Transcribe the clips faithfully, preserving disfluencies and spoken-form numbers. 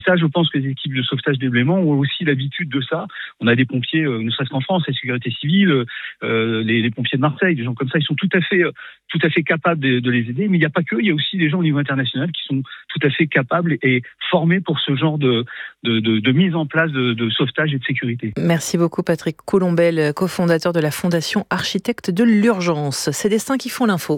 Ça, je pense que les équipes de sauvetage d'éléments ont aussi l'habitude de ça. On a des pompiers, euh, ne serait-ce qu'en France, la sécurité civile, euh, les, les pompiers de Marseille, des gens comme ça, ils sont tout à fait, euh, tout à fait capables de, de les aider. Mais il n'y a pas que, il y a aussi des gens au niveau international qui sont tout à fait capables et formés pour ce genre de, de, de, de mise en place de, de sauvetage et de sécurité. Merci beaucoup Patrick Colombel, cofondateur de la Fondation Architectes de l'Urgence. C'est Destins qui font l'info.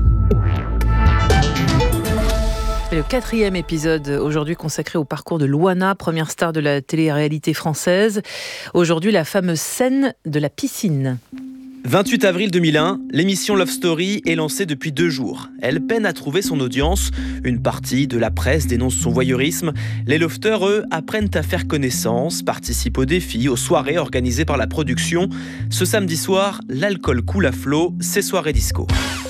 C'est le quatrième épisode aujourd'hui consacré au parcours de Loana, première star de la télé-réalité française. Aujourd'hui, la fameuse scène de la piscine. vingt-huit avril deux mille un, l'émission Love Story est lancée depuis deux jours. Elle peine à trouver son audience. Une partie de la presse dénonce son voyeurisme. Les lofters, eux, apprennent à faire connaissance, participent aux défis, aux soirées organisées par la production. Ce samedi soir, l'alcool coule à flot, c'est soirée disco.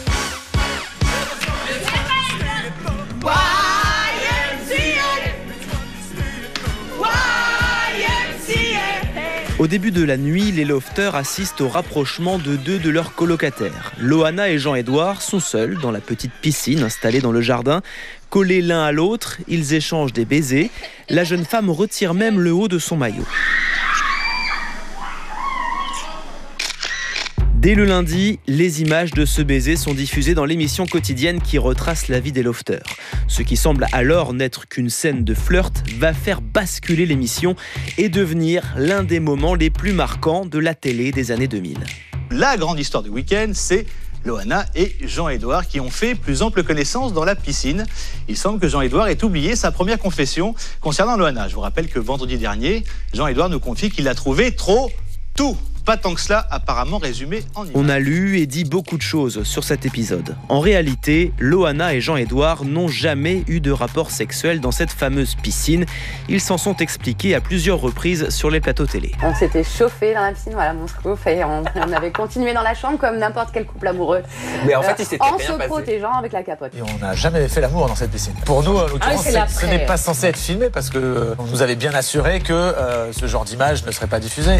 Au début de la nuit, les lofters assistent au rapprochement de deux de leurs colocataires. Loana et Jean-Édouard sont seuls dans la petite piscine installée dans le jardin. Collés l'un à l'autre, ils échangent des baisers. La jeune femme retire même le haut de son maillot. Dès le lundi, les images de ce baiser sont diffusées dans l'émission quotidienne qui retrace la vie des lofters. Ce qui semble alors n'être qu'une scène de flirt va faire basculer l'émission et devenir l'un des moments les plus marquants de la télé des années deux mille. La grande histoire du week-end, c'est Loana et Jean-Édouard qui ont fait plus ample connaissance dans la piscine. Il semble que Jean-Édouard ait oublié sa première confession concernant Loana. Je vous rappelle que vendredi dernier, Jean-Édouard nous confie qu'il a trouvé trop tout. Pas tant que cela, apparemment résumé en images. On a lu et dit beaucoup de choses sur cet épisode. En réalité, Loana et Jean-Édouard n'ont jamais eu de rapport sexuel dans cette fameuse piscine. Ils s'en sont expliqués à plusieurs reprises sur les plateaux télé. On s'était chauffé dans la piscine, voilà mon scoop, et on, on avait continué dans la chambre comme n'importe quel couple amoureux. Mais en fait, il s'était en rien se passé. protégeant avec la capote. Et on n'a jamais fait l'amour dans cette piscine. Pour nous, en l'occurrence, Ah oui, ce n'est pas censé être filmé parce qu'on nous avait bien assuré que euh, ce genre d'image ne serait pas diffusé.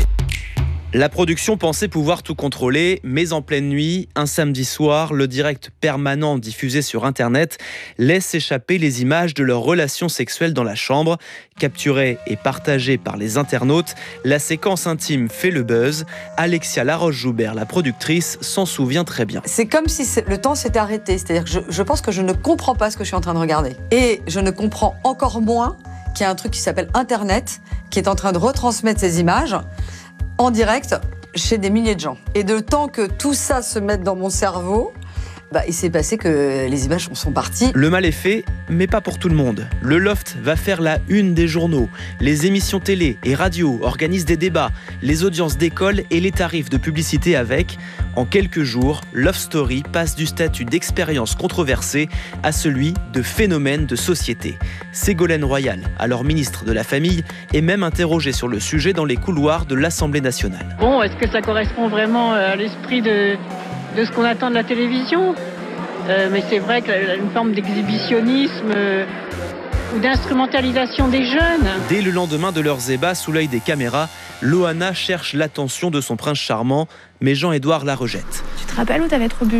La production pensait pouvoir tout contrôler, mais en pleine nuit, un samedi soir, le direct permanent diffusé sur Internet laisse échapper les images de leur relation sexuelle dans la chambre. Capturée et partagée par les internautes, la séquence intime fait le buzz. Alexia Laroche-Joubert, la productrice, s'en souvient très bien. C'est comme si le temps s'était arrêté. C'est-à-dire que je, je pense que je ne comprends pas ce que je suis en train de regarder. Et je ne comprends encore moins qu'il y a un truc qui s'appelle Internet, qui est en train de retransmettre ces images en direct chez des milliers de gens. Et de temps que tout ça se mette dans mon cerveau, bah, il s'est passé que les images sont parties. Le mal est fait, mais pas pour tout le monde. Le Loft va faire la une des journaux. Les émissions télé et radio organisent des débats, les audiences décollent et les tarifs de publicité avec. En quelques jours, Love Story passe du statut d'expérience controversée à celui de phénomène de société. Ségolène Royal, alors ministre de la Famille, est même interrogée sur le sujet dans les couloirs de l'Assemblée nationale. Bon, est-ce que ça correspond vraiment à l'esprit de... de ce qu'on attend de la télévision, euh, mais c'est vrai qu'une forme d'exhibitionnisme euh, ou d'instrumentalisation des jeunes. Dès le lendemain de leurs ébats, sous l'œil des caméras, Loana cherche l'attention de son prince charmant, mais Jean-Édouard la rejette. Tu te rappelles où t'avais trop bu ?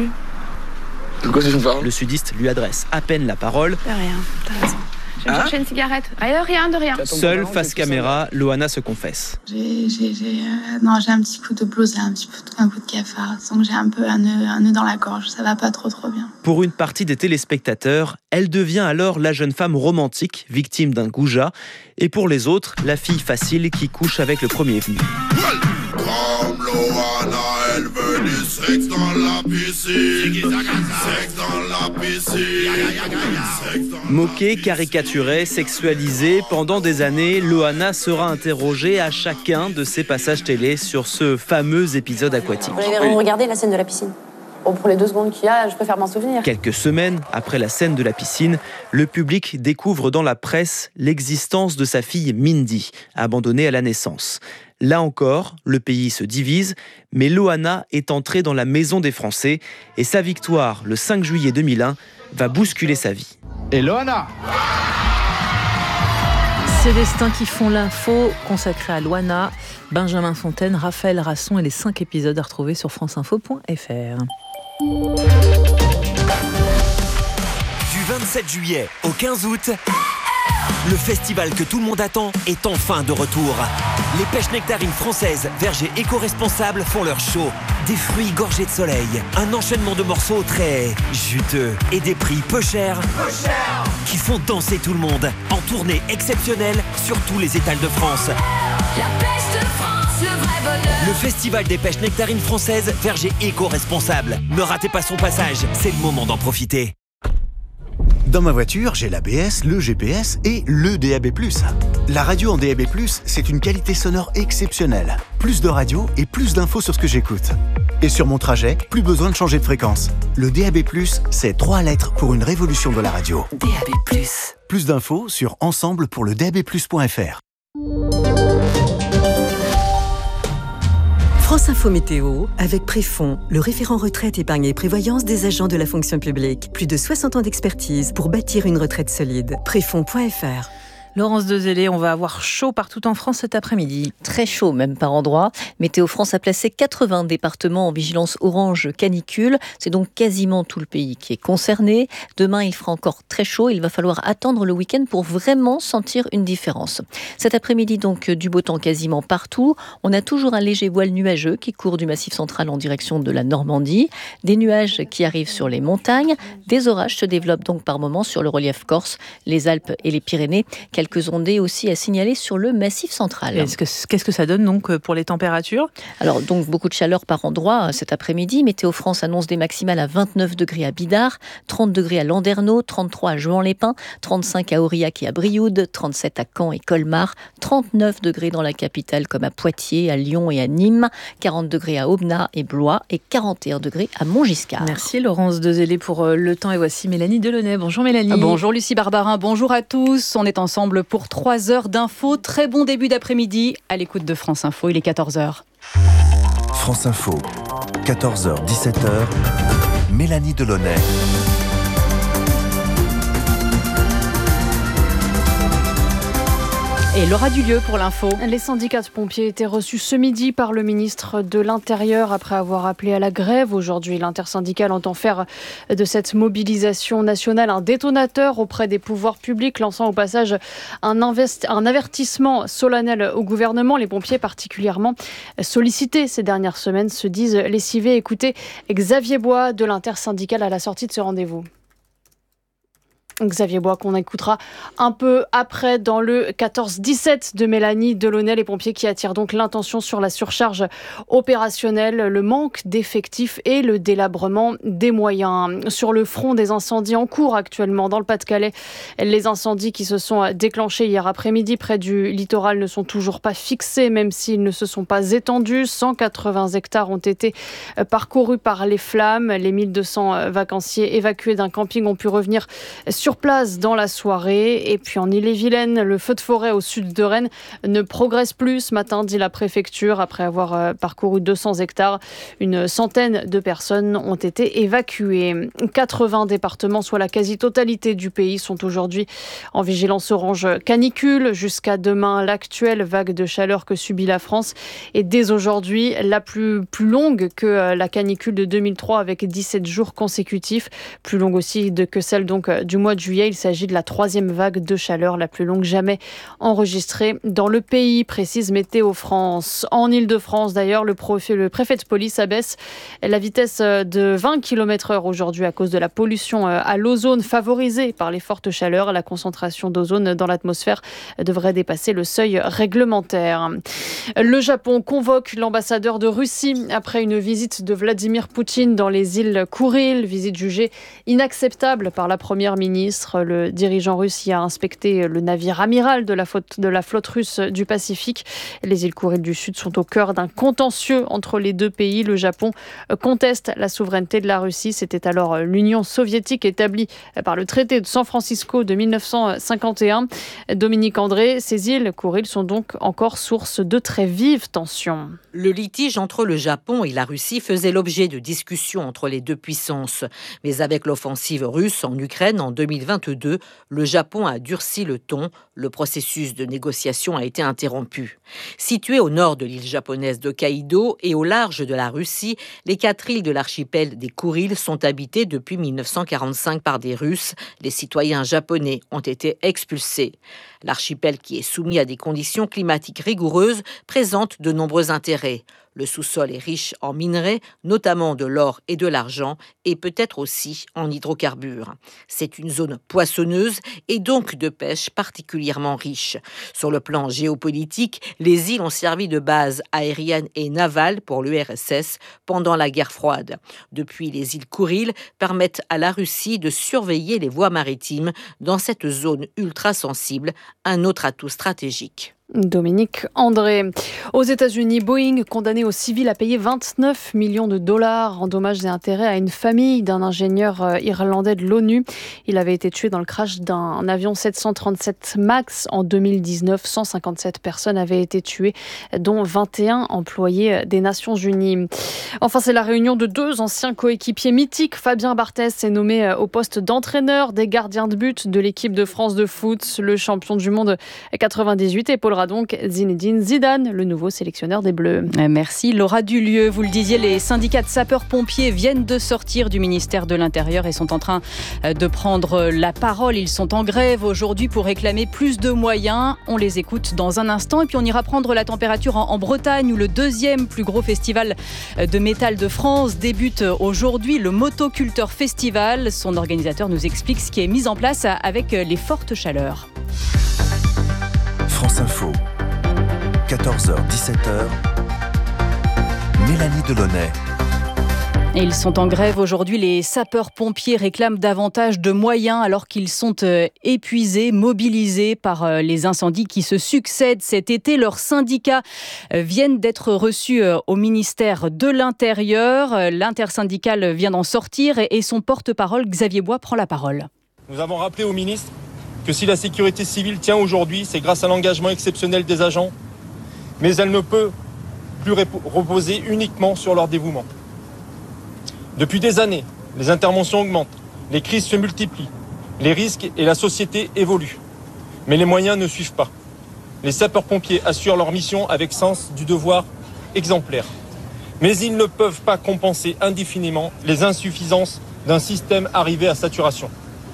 De quoi tu me parles ? Le sudiste lui adresse à peine la parole. De rien, t'as raison. Je vais me chercher une cigarette. Ah, rien, de rien. Seule face caméra, Loana se confesse. J'ai, j'ai, j'ai, euh, non, j'ai un petit coup de blues, un petit coup de, un coup de cafard. Donc j'ai un peu un nœud, un nœud dans la gorge. Ça va pas trop trop bien. Pour une partie des téléspectateurs, elle devient alors la jeune femme romantique, victime d'un goujat. Et pour les autres, la fille facile qui couche avec le premier venu. Comme Loana, elle veut du sexe dans la piscine. Sexe dans la piscine. Moquée, caricaturée, sexualisée, pendant des années, Loana sera interrogée à chacun de ses passages télé sur ce fameux épisode aquatique. Vous avez regardé la scène de la piscine ? Bon, pour les deux secondes qu'il y a, je préfère m'en souvenir. Quelques semaines après la scène de la piscine, le public découvre dans la presse l'existence de sa fille Mindy, abandonnée à la naissance. Là encore, le pays se divise, mais Loana est entrée dans la maison des Français et sa victoire, le cinq juillet deux mille un, va bousculer sa vie. Et Loana ? Ces destins qui font l'info, consacré à Loana, Benjamin Fontaine, Raphaël Rasson et les cinq épisodes à retrouver sur franceinfo point f r. Du vingt-sept juillet au quinze août, Le festival que tout le monde attend est enfin de retour. Les pêches nectarines françaises, vergers éco-responsables font leur show. Des fruits gorgés de soleil, un enchaînement de morceaux très juteux et des prix peu chers, peu cher qui font danser tout le monde. En tournée exceptionnelle sur tous les étals de France. La pêche de France, le vrai bonheur. Le festival des pêches nectarines françaises, vergers éco-responsables. Ne ratez pas son passage, c'est le moment d'en profiter. Dans ma voiture, j'ai l'A B S, le G P S et le D A B plus. La radio en D A B plus, c'est une qualité sonore exceptionnelle. Plus de radio et plus d'infos sur ce que j'écoute. Et sur mon trajet, plus besoin de changer de fréquence. Le D A B plus, c'est trois lettres pour une révolution de la radio. D A B plus. Plus d'infos sur ensemble pour le D A B plus point F R. France Info Météo, avec Préfond, le référent retraite, épargne et prévoyance des agents de la fonction publique. Plus de soixante ans d'expertise pour bâtir une retraite solide. Préfond point F R. Laurence Dezellé, on va avoir chaud partout en France cet après-midi. Très chaud même par endroits. Météo France a placé quatre-vingts départements en vigilance orange canicule. C'est donc quasiment tout le pays qui est concerné. Demain, il fera encore très chaud. Il va falloir attendre le week-end pour vraiment sentir une différence. Cet après-midi, donc, du beau temps quasiment partout. On a toujours un léger voile nuageux qui court du Massif central en direction de la Normandie. Des nuages qui arrivent sur les montagnes. Des orages se développent donc par moments sur le relief corse, les Alpes et les Pyrénées. Quelques ondées aussi à signaler sur le Massif central. Est-ce que, qu'est-ce que ça donne donc pour les températures ? Alors donc beaucoup de chaleur par endroit cet après-midi. Météo France annonce des maximales à vingt-neuf degrés à Bidart, trente degrés à Landerneau, trente-trois à Juan-les-Pins, trente-cinq à Aurillac et à Brioude, trente-sept à Caen et Colmar, trente-neuf degrés dans la capitale comme à Poitiers, à Lyon et à Nîmes, quarante degrés à Aubenas et Blois et quarante et un degrés à Montgiscard. Merci Laurence Dezellé pour le temps et voici Mélanie Delaunay. Bonjour Mélanie. Bonjour Lucie Barbarin, bonjour à tous. On est ensemble pour trois heures d'infos. Très bon début d'après-midi à l'écoute de France Info. Il est quatorze heures. France Info, quatorze heures dix-sept heures, Mélanie Delaunay. Et Laura Dulieu pour l'info. Les syndicats de pompiers étaient reçus ce midi par le ministre de l'Intérieur après avoir appelé à la grève. Aujourd'hui, l'intersyndicale entend faire de cette mobilisation nationale un détonateur auprès des pouvoirs publics, lançant au passage un, invest- un avertissement solennel au gouvernement. Les pompiers particulièrement sollicités ces dernières semaines se disent lessivés. Écoutez Xavier Bois de l'intersyndicale à la sortie de ce rendez-vous. Xavier Bois qu'on écoutera un peu après dans le quatorze dix-sept de Mélanie Delaunay. Les pompiers qui attirent donc l'intention sur la surcharge opérationnelle, le manque d'effectifs et le délabrement des moyens. Sur le front des incendies en cours actuellement dans le Pas-de-Calais, les incendies qui se sont déclenchés hier après-midi près du littoral ne sont toujours pas fixés, même s'ils ne se sont pas étendus. cent quatre-vingts hectares ont été parcourus par les flammes. Les mille deux cents vacanciers évacués d'un camping ont pu revenir sur place dans la soirée. Et puis en Ille-et-Vilaine, le feu de forêt au sud de Rennes ne progresse plus ce matin, dit la préfecture. Après avoir parcouru deux cents hectares, une centaine de personnes ont été évacuées. quatre-vingts départements, soit la quasi-totalité du pays, sont aujourd'hui en vigilance orange canicule. Jusqu'à demain, l'actuelle vague de chaleur que subit la France est dès aujourd'hui la plus, plus longue que la canicule de deux mille trois avec dix-sept jours consécutifs. Plus longue aussi de, que celle donc, du mois de juillet. Il s'agit de la troisième vague de chaleur, la plus longue jamais enregistrée dans le pays, précise Météo France. En Ile-de-France, d'ailleurs, le, prof... le préfet de police abaisse la vitesse de vingt kilomètres heure aujourd'hui à cause de la pollution à l'ozone favorisée par les fortes chaleurs. La concentration d'ozone dans l'atmosphère devrait dépasser le seuil réglementaire. Le Japon convoque l'ambassadeur de Russie après une visite de Vladimir Poutine dans les îles Kouril, visite jugée inacceptable par la première ministre. Le dirigeant russe y a inspecté le navire amiral de la flotte, de la flotte russe du Pacifique. Les îles Kouril du Sud sont au cœur d'un contentieux entre les deux pays. Le Japon conteste la souveraineté de la Russie. C'était alors l'Union soviétique établie par le traité de San Francisco de mille neuf cent cinquante et un. Dominique André, ces îles Kouril sont donc encore source de très vives tensions. Le litige entre le Japon et la Russie faisait l'objet de discussions entre les deux puissances. Mais avec l'offensive russe en Ukraine en deux mille mille vingt-deux, le Japon a durci le ton. Le processus de négociation a été interrompu. Situé au nord de l'île japonaise d'Hokkaido et au large de la Russie, les quatre îles de l'archipel des Kouriles sont habitées depuis mille neuf cent quarante-cinq par des Russes. Les citoyens japonais ont été expulsés. L'archipel, qui est soumis à des conditions climatiques rigoureuses, présente de nombreux intérêts. Le sous-sol est riche en minerais, notamment de l'or et de l'argent, et peut-être aussi en hydrocarbures. C'est une zone poissonneuse et donc de pêche particulièrement riche. Sur le plan géopolitique, les îles ont servi de base aérienne et navale pour l'U R S S pendant la guerre froide. Depuis, les îles Kouriles permettent à la Russie de surveiller les voies maritimes dans cette zone ultra sensible, un autre atout stratégique. Dominique André. Aux États-Unis, Boeing condamné au civil à payer vingt-neuf millions de dollars en dommages et intérêts à une famille d'un ingénieur irlandais de l'ONU. Il avait été tué dans le crash d'un avion sept cent trente-sept MAX en deux mille dix-neuf. cent cinquante-sept personnes avaient été tuées, dont vingt et un employés des Nations Unies. Enfin, c'est la réunion de deux anciens coéquipiers mythiques. Fabien Barthez est nommé au poste d'entraîneur des gardiens de but de l'équipe de France de foot. Le champion du monde quatre-vingt-dix-huit épaulera donc Zinedine Zidane, le nouveau sélectionneur des Bleus. Merci Laura Dulieu. Vous le disiez, les syndicats de sapeurs-pompiers viennent de sortir du ministère de l'Intérieur et sont en train de prendre la parole. Ils sont en grève aujourd'hui pour réclamer plus de moyens. On les écoute dans un instant et puis on ira prendre la température en, en Bretagne où le deuxième plus gros festival de métal de France débute aujourd'hui, le Motoculteur Festival. Son organisateur nous explique ce qui est mis en place avec les fortes chaleurs. France Info, quatorze heures dix-sept heures, Mélanie Delaunay. Et ils sont en grève aujourd'hui. Les sapeurs-pompiers réclament davantage de moyens alors qu'ils sont épuisés, mobilisés par les incendies qui se succèdent cet été. Leurs syndicats viennent d'être reçus au ministère de l'Intérieur. L'intersyndicale vient d'en sortir et son porte-parole, Xavier Bois, prend la parole. Nous avons rappelé au ministre que si la sécurité civile tient aujourd'hui, c'est grâce à l'engagement exceptionnel des agents, mais elle ne peut plus reposer uniquement sur leur dévouement. Depuis des années, les interventions augmentent, les crises se multiplient, les risques et la société évoluent, mais les moyens ne suivent pas. Les sapeurs-pompiers assurent leur mission avec sens du devoir exemplaire, mais ils ne peuvent pas compenser indéfiniment les insuffisances d'un système arrivé à saturation.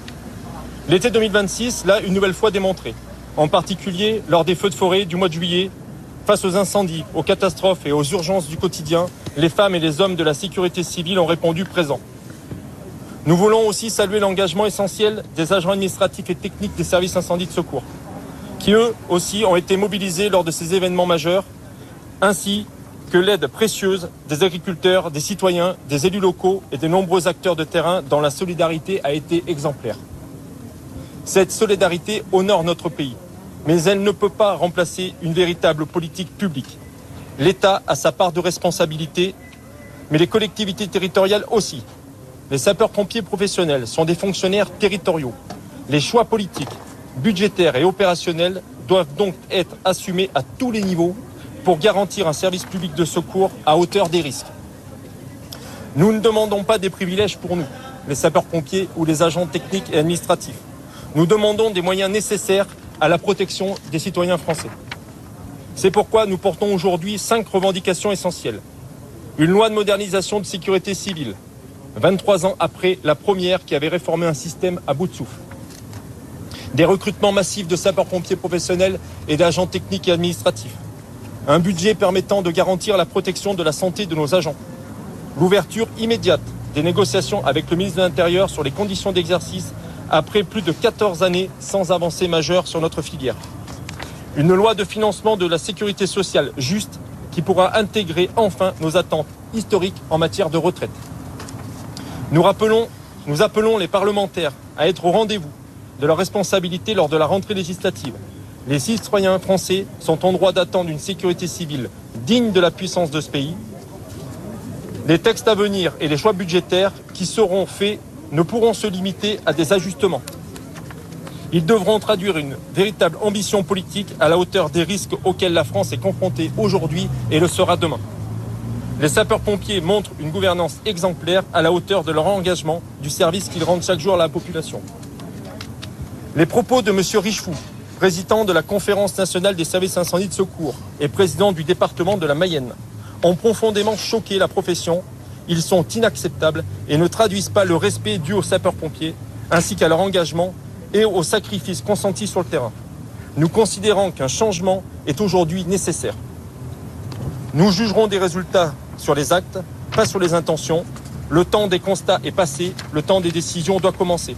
L'été deux mille vingt-six l'a une nouvelle fois démontré, en particulier lors des feux de forêt du mois de juillet. Face aux incendies, aux catastrophes et aux urgences du quotidien, les femmes et les hommes de la sécurité civile ont répondu présents. Nous voulons aussi saluer l'engagement essentiel des agents administratifs et techniques des services incendie de secours, qui eux aussi ont été mobilisés lors de ces événements majeurs, ainsi que l'aide précieuse des agriculteurs, des citoyens, des élus locaux et des nombreux acteurs de terrain dont la solidarité a été exemplaire. Cette solidarité honore notre pays, mais elle ne peut pas remplacer une véritable politique publique. L'État a sa part de responsabilité, mais les collectivités territoriales aussi. Les sapeurs-pompiers professionnels sont des fonctionnaires territoriaux. Les choix politiques, budgétaires et opérationnels doivent donc être assumés à tous les niveaux pour garantir un service public de secours à hauteur des risques. Nous ne demandons pas des privilèges pour nous, les sapeurs-pompiers ou les agents techniques et administratifs. Nous demandons des moyens nécessaires à la protection des citoyens français. C'est pourquoi nous portons aujourd'hui cinq revendications essentielles. Une loi de modernisation de sécurité civile, vingt-trois ans après la première qui avait réformé un système à bout de souffle. Des recrutements massifs de sapeurs-pompiers professionnels et d'agents techniques et administratifs. Un budget permettant de garantir la protection de la santé de nos agents. L'ouverture immédiate des négociations avec le ministre de l'Intérieur sur les conditions d'exercice après plus de quatorze années sans avancée majeure sur notre filière. Une loi de financement de la sécurité sociale juste qui pourra intégrer enfin nos attentes historiques en matière de retraite. Nous rappelons, nous appelons les parlementaires à être au rendez-vous de leurs responsabilités lors de la rentrée législative. Les citoyens français sont en droit d'attendre une sécurité civile digne de la puissance de ce pays. Les textes à venir et les choix budgétaires qui seront faits ne pourront se limiter à des ajustements. Ils devront traduire une véritable ambition politique à la hauteur des risques auxquels la France est confrontée aujourd'hui et le sera demain. Les sapeurs-pompiers montrent une gouvernance exemplaire à la hauteur de leur engagement, du service qu'ils rendent chaque jour à la population. Les propos de M. Richefou, président de la Conférence nationale des services incendie de secours et président du département de la Mayenne, ont profondément choqué la profession. Ils sont inacceptables et ne traduisent pas le respect dû aux sapeurs-pompiers, ainsi qu'à leur engagement et aux sacrifices consentis sur le terrain. Nous considérons qu'un changement est aujourd'hui nécessaire. Nous jugerons des résultats sur les actes, pas sur les intentions. Le temps des constats est passé, le temps des décisions doit commencer.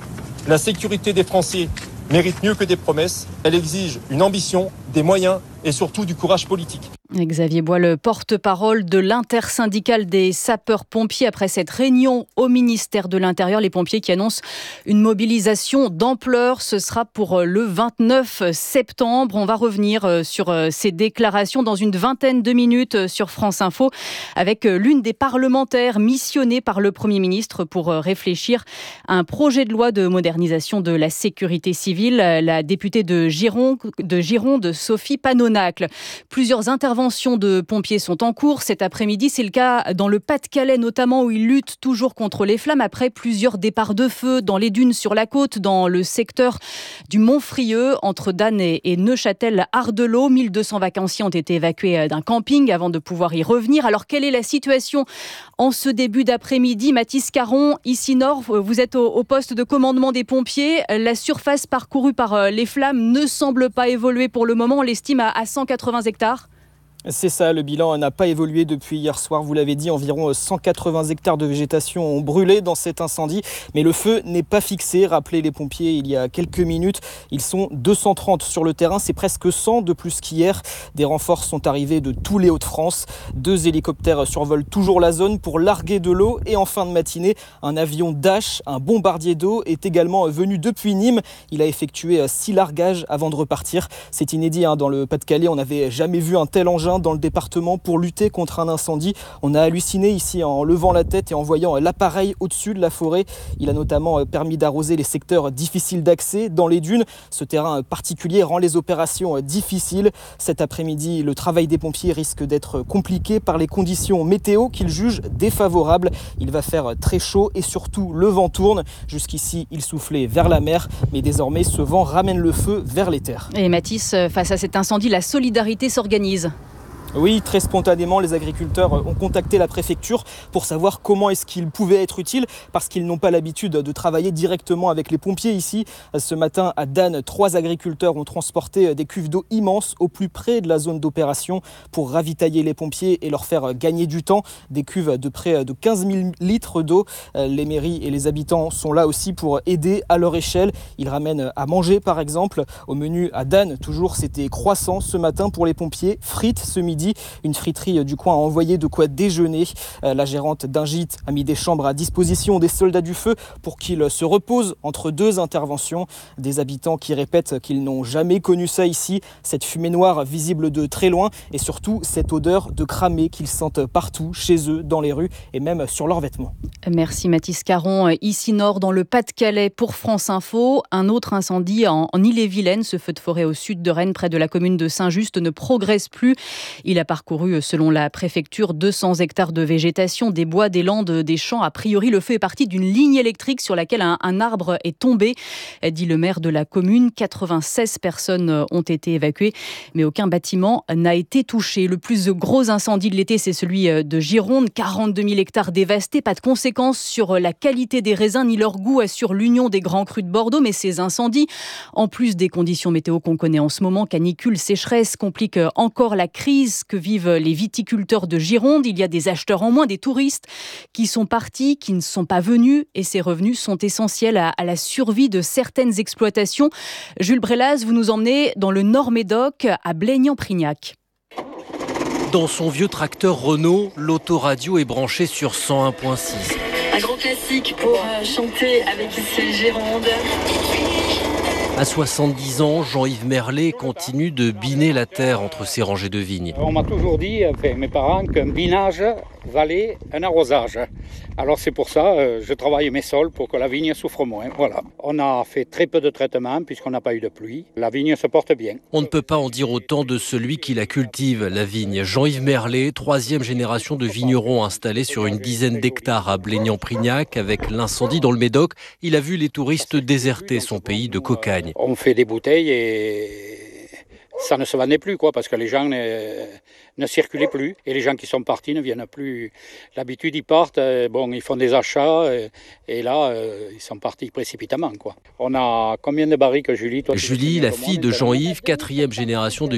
La sécurité des Français mérite mieux que des promesses. Elle exige une ambition, des moyens et surtout du courage politique. Xavier Bois, le porte-parole de l'intersyndicale des sapeurs-pompiers après cette réunion au ministère de l'Intérieur. Les pompiers qui annoncent une mobilisation d'ampleur. Ce sera pour le vingt-neuf septembre. On va revenir sur ces déclarations dans une vingtaine de minutes sur France Info avec l'une des parlementaires missionnées par le Premier ministre pour réfléchir à un projet de loi de modernisation de la sécurité civile. La députée de Gironde, de Gironde Sophie Panonacle. Plusieurs interventions de pompiers sont en cours cet après-midi. C'est le cas dans le Pas-de-Calais notamment où ils luttent toujours contre les flammes après plusieurs départs de feu dans les dunes sur la côte, dans le secteur du Montfrieux entre Dannes et Neuchâtel-Ardelot. mille deux cents vacanciers ont été évacués d'un camping avant de pouvoir y revenir. Alors quelle est la situation en ce début d'après-midi? Mathis Caron, ici Nord, vous êtes au, au poste de commandement des pompiers. La surface parcourue par les flammes ne semble pas évoluer pour le moment. On l'estime à, à cent quatre-vingts hectares. C'est ça, le bilan n'a pas évolué depuis hier soir. Vous l'avez dit, environ cent quatre-vingts hectares de végétation ont brûlé dans cet incendie. Mais le feu n'est pas fixé, rappelaient les pompiers il y a quelques minutes. Ils sont deux cent trente sur le terrain, c'est presque cent de plus qu'hier. Des renforts sont arrivés de tous les Hauts-de-France. Deux hélicoptères survolent toujours la zone pour larguer de l'eau. Et en fin de matinée, un avion Dash, un bombardier d'eau, est également venu depuis Nîmes. Il a effectué six largages avant de repartir. C'est inédit hein, dans le Pas-de-Calais, on n'avait jamais vu un tel engin dans le département pour lutter contre un incendie. On a halluciné ici en levant la tête et en voyant l'appareil au-dessus de la forêt. Il a notamment permis d'arroser les secteurs difficiles d'accès dans les dunes. Ce terrain particulier rend les opérations difficiles. Cet après-midi, le travail des pompiers risque d'être compliqué par les conditions météo qu'ils jugent défavorables. Il va faire très chaud et surtout le vent tourne. Jusqu'ici, il soufflait vers la mer, mais désormais ce vent ramène le feu vers les terres. Et Mathis, face à cet incendie, la solidarité s'organise. Oui, très spontanément, les agriculteurs ont contacté la préfecture pour savoir comment est-ce qu'ils pouvaient être utiles parce qu'ils n'ont pas l'habitude de travailler directement avec les pompiers ici. Ce matin, à Dannes, trois agriculteurs ont transporté des cuves d'eau immenses au plus près de la zone d'opération pour ravitailler les pompiers et leur faire gagner du temps. Des cuves de près de quinze mille litres d'eau. Les mairies et les habitants sont là aussi pour aider à leur échelle. Ils ramènent à manger, par exemple. Au menu à Dannes, toujours, c'était croissant ce matin pour les pompiers, frites ce midi. Une friterie du coin a envoyé de quoi déjeuner. La gérante d'un gîte a mis des chambres à disposition des soldats du feu pour qu'ils se reposent entre deux interventions. Des habitants qui répètent qu'ils n'ont jamais connu ça ici. Cette fumée noire visible de très loin et surtout cette odeur de cramé qu'ils sentent partout, chez eux, dans les rues et même sur leurs vêtements. Merci Mathis Caron. Ici Nord, dans le Pas-de-Calais pour France Info. Un autre incendie en, en Ille-et-Vilaine. Ce feu de forêt au sud de Rennes, près de la commune de Saint-Just, ne progresse plus. Il a parcouru, selon la préfecture, deux cents hectares de végétation, des bois, des landes, des champs. A priori, le feu est parti d'une ligne électrique sur laquelle un, un arbre est tombé, dit le maire de la commune. quatre-vingt-seize personnes ont été évacuées, mais aucun bâtiment n'a été touché. Le plus gros incendie de l'été, c'est celui de Gironde. quarante-deux mille hectares dévastés. Pas de conséquences sur la qualité des raisins ni leur goût, assure l'Union des grands crus de Bordeaux. Mais ces incendies, en plus des conditions météo qu'on connaît en ce moment, canicule, sécheresse, compliquent encore la crise que vivent les viticulteurs de Gironde. Il y a des acheteurs en moins, des touristes qui sont partis, qui ne sont pas venus et ces revenus sont essentiels à, à la survie de certaines exploitations. Jules Brelaz, vous nous emmenez dans le Nord-Médoc, à Blaignan-Prignac. Dans son vieux tracteur Renault, l'autoradio est branchée sur cent un virgule six. Un grand classique pour euh, chanter avec ici Gironde. À soixante-dix ans, Jean-Yves Merlet continue de biner la terre entre ses rangées de vignes. On m'a toujours dit, enfin, mes parents, qu'un binage, vallée, un arrosage. Alors c'est pour ça euh, je travaille mes sols pour que la vigne souffre moins. Voilà. On a fait très peu de traitements puisqu'on n'a pas eu de pluie. La vigne se porte bien. On ne peut pas en dire autant de celui qui la cultive, la vigne. Jean-Yves Merlet, troisième génération de vignerons installés sur une dizaine d'hectares à Blénian-Prignac. Avec l'incendie dans le Médoc, il a vu les touristes déserter son pays de cocagne. On fait des bouteilles et ça ne se vendait plus, quoi, parce que les gens ne, ne circulaient plus. Et les gens qui sont partis ne viennent plus. L'habitude, ils partent, bon, ils font des achats, et, et là, euh, ils sont partis précipitamment, quoi. On a combien de barriques, Julie toi, Julie, la fille de Jean-Yves, quatrième génération de